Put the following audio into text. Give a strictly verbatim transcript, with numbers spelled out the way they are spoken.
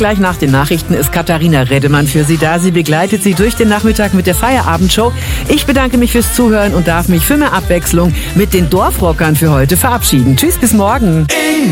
gleich nach den Nachrichten ist Katharina Reddemann für Sie da. Sie begleitet Sie durch den Nachmittag mit der Feierabendshow. Ich bedanke mich fürs Zuhören und darf mich für mehr Abwechslung mit den Dorfrockern für heute verabschieden. Tschüss, bis morgen.